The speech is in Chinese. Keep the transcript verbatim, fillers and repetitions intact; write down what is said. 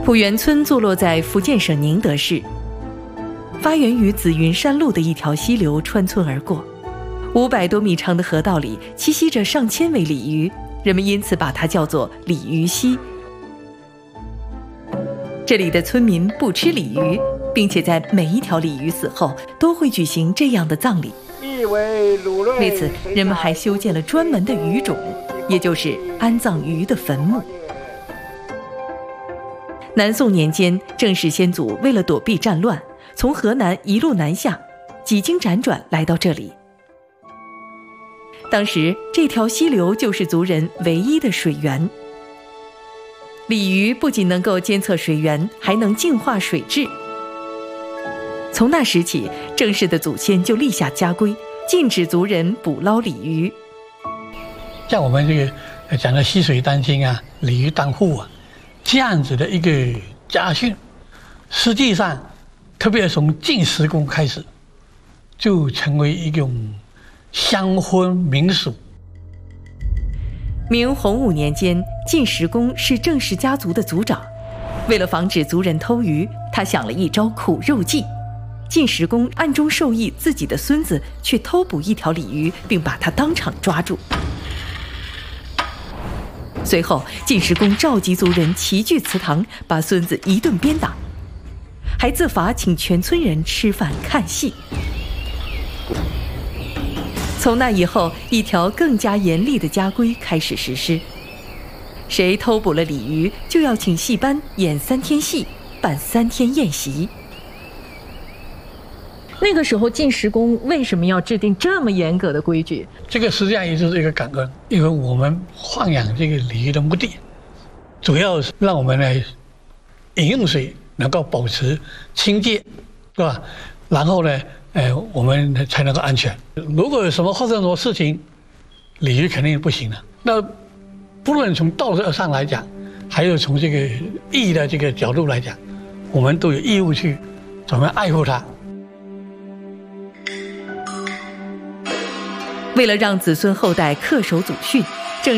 浦原村坐落在福建省宁德市，发源于紫云山路的一条溪流穿村而过，五百多米长的河道里栖息着上千尾鲤鱼，人们因此把它叫做鲤鱼溪。这里的村民不吃鲤鱼，并且在每一条鲤鱼死后都会举行这样的葬礼。为此，人们还修建了专门的鱼冢，也就是安葬鱼的坟墓。南宋年间，郑氏先祖为了躲避战乱，从河南一路南下，几经辗转来到这里。当时这条溪流就是族人唯一的水源。鲤鱼不仅能够监测水源，还能净化水质。从那时起，郑氏的祖先就立下家规，禁止族人捕捞鲤鱼。 像我们这个讲的溪水丹青啊，鲤鱼当户啊，这样子的一个家训，实际上特别从晋石公开始，就成为一种乡婚民俗。 明洪武年间，晋石公是郑氏家族的族长，为了防止族人偷鱼，他想了一招苦肉计。晋石公暗中授意自己的孙子去偷捕一条鲤鱼，并把他当场抓住。随后，晋石公召集族人齐聚祠堂，把孙子一顿鞭打，还自罚请全村人吃饭看戏。从那以后，一条更加严厉的家规开始实施：谁偷捕了鲤鱼，就要请戏班演三天戏，办三天宴席。那个时候，晋石公为什么要制定这么严格的规矩？ 这个实际上也就是一个感恩，因为我们豢养这个鲤鱼的目的，主要是让我们的饮用水能够保持清洁，是吧？然后呢，呃，我们才能够安全。如果有什么发生什么事情，鲤鱼肯定不行了。那不论从道德上来讲，还有从这个义的这个角度来讲，我们都有义务去怎么爱护它。 为了让子孙后代恪守祖训，